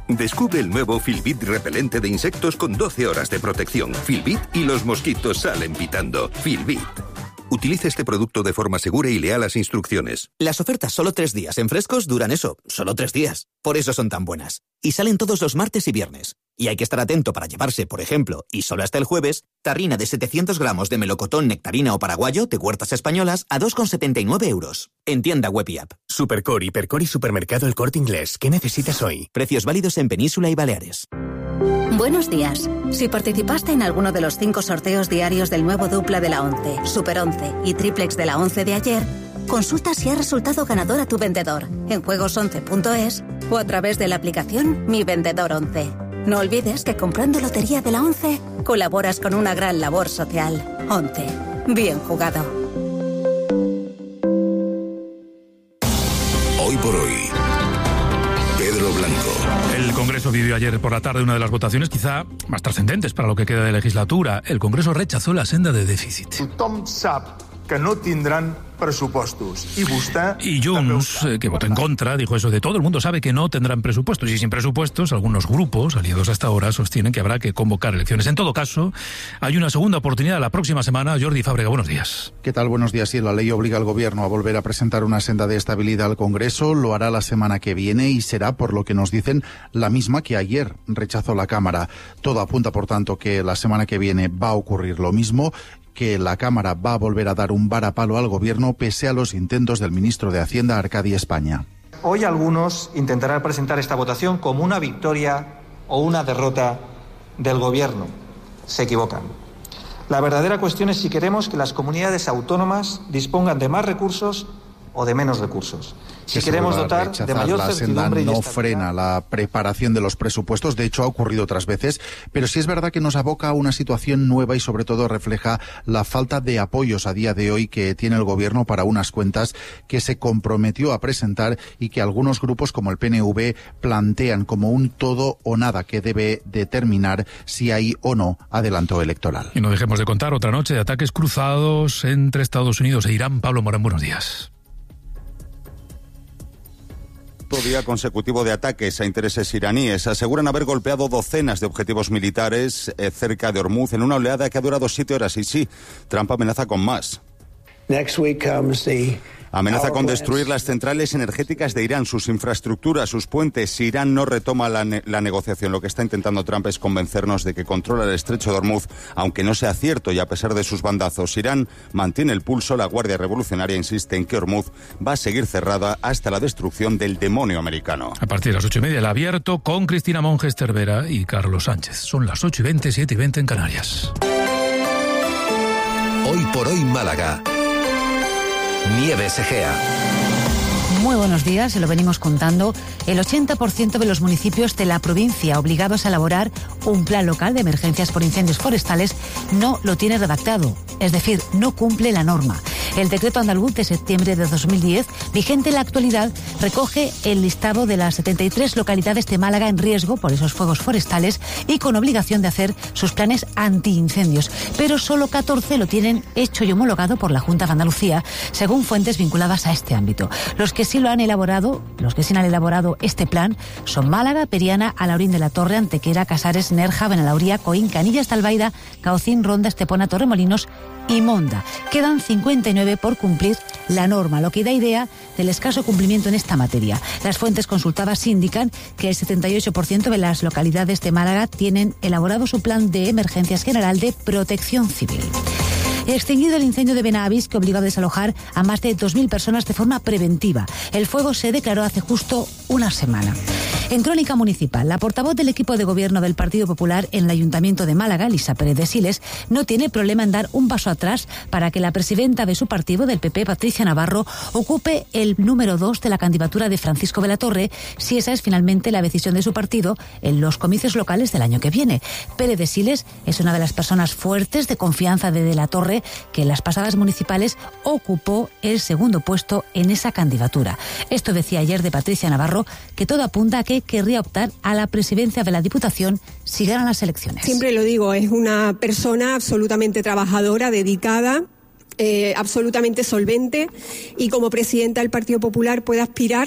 Descubre el nuevo Filbit repelente de insectos con 12 horas de protección. Filbit y los mosquitos salen pitando. Filbit. Utilice este producto de forma segura y lea las instrucciones. Las ofertas solo 3 días en Frescos duran eso, solo 3 días. Por eso son tan buenas. Y salen todos los martes y viernes. Y hay que estar atento para llevarse, por ejemplo, y solo hasta el jueves, tarrina de 700 gramos de melocotón, nectarina o paraguayo de Huertas Españolas a 2,79 €. En tienda web y app. Supercore, Hipercore y Supermercado El Corte Inglés. ¿Qué necesitas hoy? Precios válidos en Península y Baleares. Buenos días. Si participaste en alguno de los 5 sorteos diarios del nuevo dupla de la 11, Super 11 y triplex de la 11 de ayer, consulta si ha resultado ganador a tu vendedor en juegos11.es o a través de la aplicación Mi Vendedor 11. No olvides que comprando Lotería de la 11 colaboras con una gran labor social. 11. Bien jugado. Hoy por hoy, Pedro Blanco. El Congreso vivió ayer por la tarde una de las votaciones quizá más trascendentes para lo que queda de legislatura. El Congreso rechazó la senda de déficit. Tothom sap que no tindran presupuestos. Y Junts, que votó en contra, dijo eso de todo el mundo sabe que no tendrán presupuestos. Y sin presupuestos, algunos grupos, aliados hasta ahora, sostienen que habrá que convocar elecciones. En todo caso, hay una segunda oportunidad la próxima semana. Jordi Fábrega, buenos días. ¿Qué tal? Buenos días. Sí, la ley obliga al Gobierno a volver a presentar una senda de estabilidad al Congreso. Lo hará la semana que viene y será, por lo que nos dicen, la misma que ayer rechazó la Cámara. Todo apunta, por tanto, que la semana que viene va a ocurrir lo mismo, que la Cámara va a volver a dar un varapalo al Gobierno pese a los intentos del ministro de Hacienda, Arcadi España. Hoy algunos intentarán presentar esta votación como una victoria o una derrota del Gobierno. Se equivocan. La verdadera cuestión es si queremos que las comunidades autónomas dispongan de más recursos o de menos recursos. Si queremos dotar de mayor certidumbre y no frena la preparación de los presupuestos, de hecho ha ocurrido otras veces, pero sí es verdad que nos aboca a una situación nueva y sobre todo refleja la falta de apoyos a día de hoy que tiene el Gobierno para unas cuentas que se comprometió a presentar y que algunos grupos como el PNV plantean como un todo o nada que debe determinar si hay o no adelanto electoral. Y no dejemos de contar otra noche de ataques cruzados entre Estados Unidos e Irán. Pablo Morán, buenos días. Día consecutivo de ataques a intereses iraníes. Aseguran haber golpeado docenas de objetivos militares cerca de Hormuz en una oleada que ha durado 7 horas. Y sí, Trump amenaza con más. Amenaza con destruir las centrales energéticas de Irán, sus infraestructuras, sus puentes. Si Irán no retoma la negociación, lo que está intentando Trump es convencernos de que controla el estrecho de Hormuz, aunque no sea cierto y a pesar de sus bandazos. Irán mantiene el pulso, la Guardia Revolucionaria insiste en que Hormuz va a seguir cerrada hasta la destrucción del demonio americano. A partir de las 8:30 el abierto con Cristina Monges Cervera y Carlos Sánchez. Son las 8:20, 7:20 en Canarias. Hoy por hoy Málaga. Nieves Egea. Muy buenos días, se lo venimos contando. El 80% de los municipios de la provincia obligados a elaborar un plan local de emergencias por incendios forestales no lo tiene redactado, es decir, no cumple la norma. El decreto andaluz de septiembre de 2010, vigente en la actualidad, recoge el listado de las 73 localidades de Málaga en riesgo por esos fuegos forestales y con obligación de hacer sus planes antiincendios. Pero solo 14 lo tienen hecho y homologado por la Junta de Andalucía, según fuentes vinculadas a este ámbito. Los que sí han elaborado este plan son Málaga, Periana, Alhaurín de la Torre, Antequera, Casares, Nerja, Benalauría, Coín, Canillas de Albaida, Caucín, Ronda, Estepona, Torremolinos y Monda. Quedan 59 por cumplir la norma, lo que da idea del escaso cumplimiento en esta materia. Las fuentes consultadas indican que el 78% de las localidades de Málaga tienen elaborado su plan de emergencias general de protección civil. Extinguido el incendio de Benavís que obligó a desalojar a más de 2.000 personas de forma preventiva. El fuego se declaró hace justo una semana. En Crónica Municipal, la portavoz del equipo de gobierno del Partido Popular en el Ayuntamiento de Málaga, Elisa Pérez de Siles, no tiene problema en dar un paso atrás para que la presidenta de su partido, del PP, Patricia Navarro, ocupe el número 2 de la candidatura de Francisco de la Torre, si esa es finalmente la decisión de su partido en los comicios locales del año que viene. Pérez de Siles es una de las personas fuertes de confianza de la Torre, que en las pasadas municipales ocupó el segundo puesto en esa candidatura. Esto decía ayer de Patricia Navarro, que todo apunta a que querría optar a la presidencia de la Diputación si ganan las elecciones. Siempre lo digo, es una persona absolutamente trabajadora, dedicada, absolutamente solvente, y como presidenta del Partido Popular puede aspirar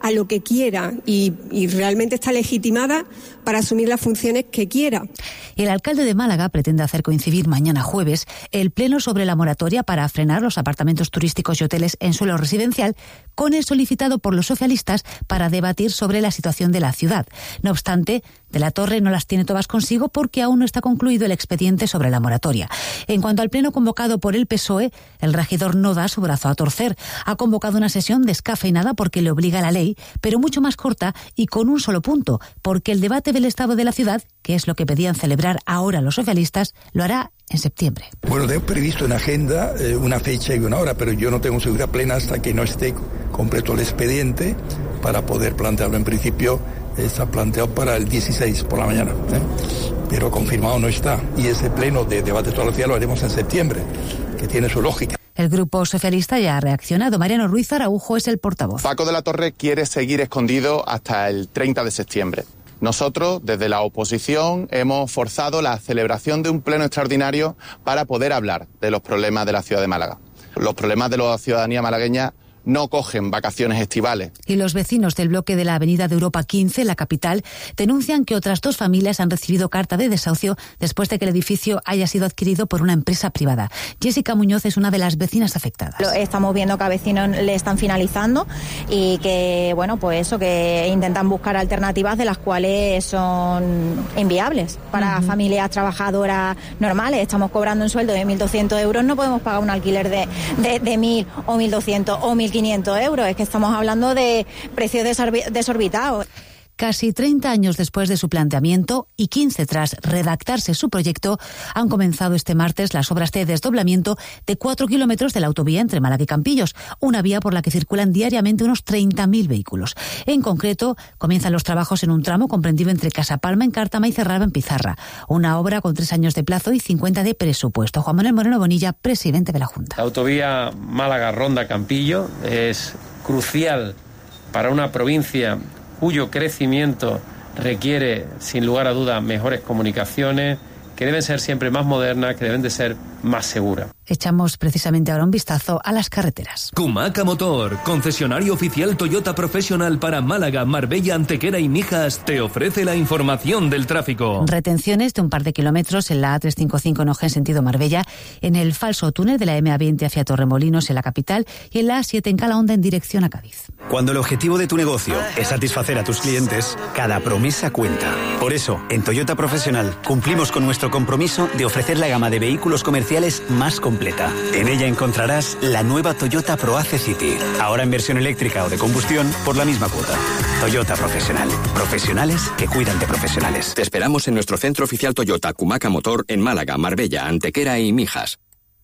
a lo que quiera y realmente está legitimada para asumir las funciones que quiera. El alcalde de Málaga pretende hacer coincidir mañana jueves el pleno sobre la moratoria para frenar los apartamentos turísticos y hoteles en suelo residencial con el solicitado por los socialistas para debatir sobre la situación de la ciudad. No obstante, De la Torre no las tiene todas consigo porque aún no está concluido el expediente sobre la moratoria. En cuanto al pleno convocado por el PSOE, el regidor no da su brazo a torcer. Ha convocado una sesión descafeinada porque le obliga la ley, pero mucho más corta y con un solo punto, porque el debate del estado de la ciudad, que es lo que pedían celebrar ahora los socialistas, lo hará en septiembre. Bueno, tengo previsto en agenda una fecha y una hora, pero yo no tengo seguridad plena hasta que no esté completo el expediente para poder plantearlo. En principio está planteado para el 16 por la mañana, pero confirmado no está. Y ese pleno de debate toda la ciudad lo haremos en septiembre, que tiene su lógica. El Grupo Socialista ya ha reaccionado. Mariano Ruiz Araujo es el portavoz. Paco de la Torre quiere seguir escondido hasta el 30 de septiembre. Nosotros, desde la oposición, hemos forzado la celebración de un pleno extraordinario para poder hablar de los problemas de la ciudad de Málaga. Los problemas de la ciudadanía malagueña no cogen vacaciones estivales. Y los vecinos del bloque de la Avenida de Europa 15, la capital, denuncian que otras 2 familias han recibido carta de desahucio después de que el edificio haya sido adquirido por una empresa privada. Jessica Muñoz es una de las vecinas afectadas. Estamos viendo que a vecinos le están finalizando y que, bueno, pues eso, que intentan buscar alternativas de las cuales son inviables para familias trabajadoras normales. Estamos cobrando un sueldo de 1.200 euros, no podemos pagar un alquiler de 1.000 o 1.200 o 1.500 euros. Es que estamos hablando de precios desorbitados. Casi 30 años después de su planteamiento y 15 tras redactarse su proyecto, han comenzado este martes las obras de desdoblamiento de 4 kilómetros de la autovía entre Málaga y Campillos, una vía por la que circulan diariamente unos 30.000 vehículos. En concreto, comienzan los trabajos en un tramo comprendido entre Casapalma en Cártama y Cerralba en Pizarra, una obra con 3 años de plazo y 50 de presupuesto. Juan Manuel Moreno Bonilla, presidente de la Junta. La autovía Málaga-Ronda-Campillo es crucial para una provincia cuyo crecimiento requiere, sin lugar a dudas, mejores comunicaciones, que deben ser siempre más modernas, que deben de ser más seguras. Echamos precisamente ahora un vistazo a las carreteras. Kumaca Motor, concesionario oficial Toyota Professional para Málaga, Marbella, Antequera y Mijas, te ofrece la información del tráfico. Retenciones de un par de kilómetros en la A355 en Ojén sentido Marbella, en el falso túnel de la MA20 hacia Torremolinos en la capital y en la A7 en Calahonda en dirección a Cádiz. Cuando el objetivo de tu negocio es satisfacer a tus clientes, cada promesa cuenta. Por eso, en Toyota Professional cumplimos con nuestro compromiso de ofrecer la gama de vehículos comerciales más completa. En ella encontrarás la nueva Toyota ProAce City, ahora en versión eléctrica o de combustión por la misma cuota. Toyota Professional. Profesionales que cuidan de profesionales. Te esperamos en nuestro centro oficial Toyota Kumaca Motor en Málaga, Marbella, Antequera y Mijas.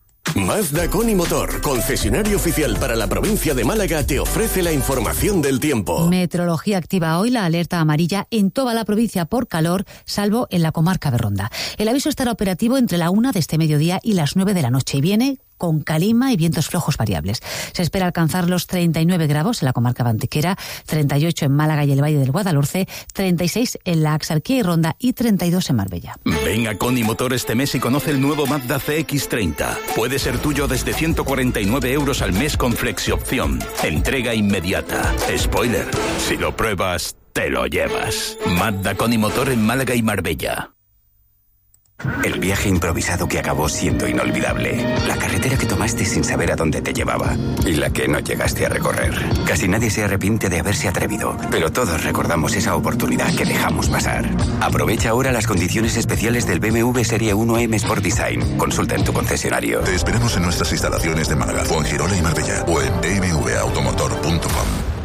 Mazda Coni Motor, concesionario oficial para la provincia de Málaga, te ofrece la información del tiempo. Meteorología activa hoy la alerta amarilla en toda la provincia por calor, salvo en la comarca de Ronda. El aviso estará operativo entre la 1 de este mediodía y las 9 de la noche y viene con calima y vientos flojos variables. Se espera alcanzar los 39 grados en la comarca de Antequera, 38 en Málaga y el Valle del Guadalhorce, 36 en la Axarquía y Ronda y 32 en Marbella. Ven a Coni Motor este mes y conoce el nuevo Mazda CX-30. Puede ser tuyo desde 149 euros al mes con flexiopción. Entrega inmediata. Spoiler, si lo pruebas, te lo llevas. Mazda Coni Motor en Málaga y Marbella. El viaje improvisado que acabó siendo inolvidable. La carretera que tomaste sin saber a dónde te llevaba. Y la que no llegaste a recorrer. Casi nadie se arrepiente de haberse atrevido. Pero todos recordamos esa oportunidad que dejamos pasar. Aprovecha ahora las condiciones especiales del BMW Serie 1M Sport Design. Consulta en tu concesionario. Te esperamos en nuestras instalaciones de Málaga, Fuengirola y Marbella. O en bmwautomotor.com.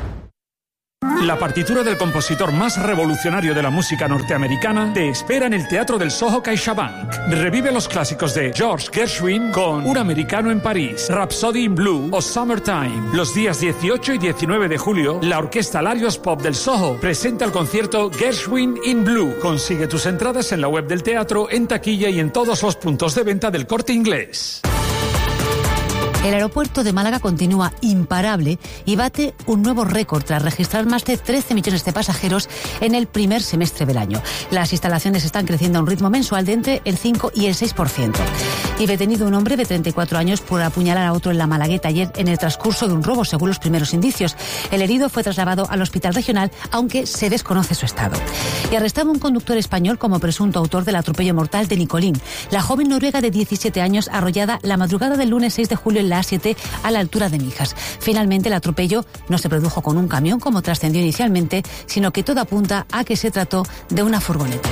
La partitura del compositor más revolucionario de la música norteamericana te espera en el Teatro del Soho CaixaBank. Revive los clásicos de George Gershwin con Un americano en París, Rhapsody in Blue o Summertime. Los días 18 y 19 de julio, la Orquesta Larios Pop del Soho presenta el concierto Gershwin in Blue. Consigue tus entradas en la web del teatro, en taquilla y en todos los puntos de venta del Corte Inglés. El aeropuerto de Málaga continúa imparable y bate un nuevo récord tras registrar más de 13 millones de pasajeros en el primer semestre del año. Las instalaciones están creciendo a un ritmo mensual de entre el 5 y el 6%. Y detenido un hombre de 34 años por apuñalar a otro en la Malagueta ayer en el transcurso de un robo, según los primeros indicios. El herido fue trasladado al hospital regional, aunque se desconoce su estado. Y arrestaba un conductor español como presunto autor del atropello mortal de Nicolín, la joven noruega de 17 años arrollada la madrugada del lunes 6 de julio en la A7 a la altura de Mijas. Finalmente, el atropello no se produjo con un camión como trascendió inicialmente, sino que todo apunta a que se trató de una furgoneta.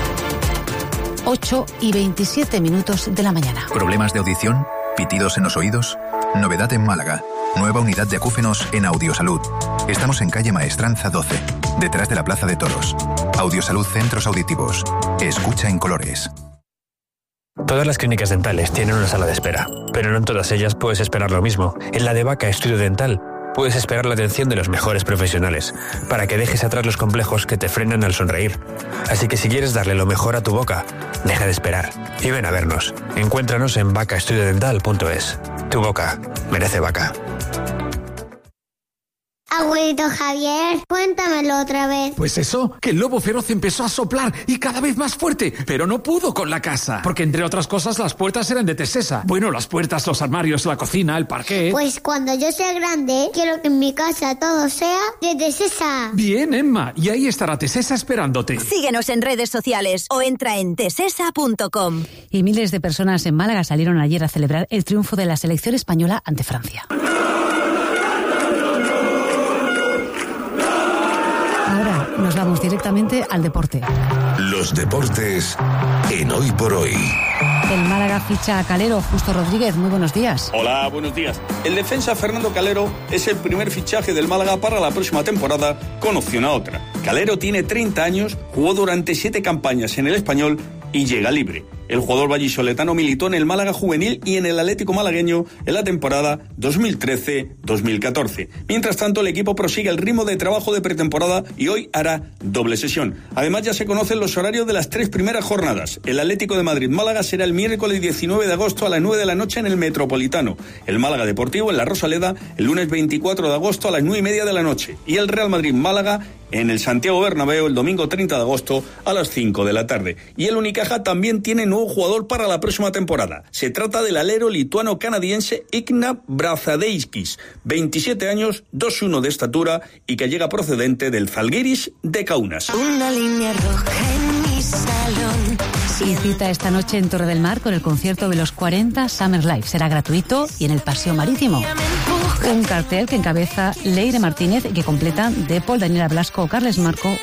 8:27 de la mañana. ¿Problemas de audición? ¿Pitidos en los oídos? Novedad en Málaga. Nueva unidad de acúfenos en Audiosalud. Estamos en calle Maestranza 12, detrás de la Plaza de Toros. Audiosalud Centros Auditivos. Escucha en colores. Todas las clínicas dentales tienen una sala de espera, pero no en todas ellas puedes esperar lo mismo. En la de Vaca Estudio Dental puedes esperar la atención de los mejores profesionales para que dejes atrás los complejos que te frenan al sonreír. Así que si quieres darle lo mejor a tu boca, deja de esperar y ven a vernos. Encuéntranos en vacaestudiodental.es. Tu boca merece Vaca. Abuelito Javier, cuéntamelo otra vez. Pues eso, que el lobo feroz empezó a soplar y cada vez más fuerte, pero no pudo con la casa, porque entre otras cosas las puertas eran de Tesesa. Bueno, las puertas, los armarios, la cocina, el parquet. Pues cuando yo sea grande, quiero que en mi casa todo sea de Tesesa. Bien, Emma, y ahí estará Tesesa esperándote. Síguenos en redes sociales o entra en tesesa.com. Y miles de personas en Málaga salieron ayer a celebrar el triunfo de la selección española ante Francia. Ahora nos vamos directamente al deporte. Los deportes en Hoy por Hoy. El Málaga ficha a Calero. Justo Rodríguez, muy buenos días. Hola, buenos días. El defensa Fernando Calero es el primer fichaje del Málaga para la próxima temporada, con opción a otra. Calero tiene 30 años, jugó durante 7 campañas en el Español y llega libre. El jugador vallisoletano militó en el Málaga juvenil y en el Atlético malagueño en la temporada 2013-2014. Mientras tanto, el equipo prosigue el ritmo de trabajo de pretemporada y hoy hará doble sesión. Además, ya se conocen los horarios de las 3 primeras jornadas. El Atlético de Madrid-Málaga será el miércoles 19 de agosto a las 9 de la noche en el Metropolitano. El Málaga Deportivo en la Rosaleda el lunes 24 de agosto a las 9:30 de la noche. Y el Real Madrid-Málaga en el Santiago Bernabéu el domingo 30 de agosto a las 5 de la tarde. Y el Unicaja también tiene nuevo jugador para la próxima temporada. Se trata del alero lituano-canadiense Igna Brazadeiskis, 27 años, 2'1" de estatura y que llega procedente del Zalgiris de Kaunas. Una línea roja en mi salón. Y cita esta noche en Torre del Mar con el concierto de los 40 Summer Live. Será gratuito y en el Paseo Marítimo. Un cartel que encabeza Leire Martínez y que completan Depol, Daniela Blasco o Carles Marco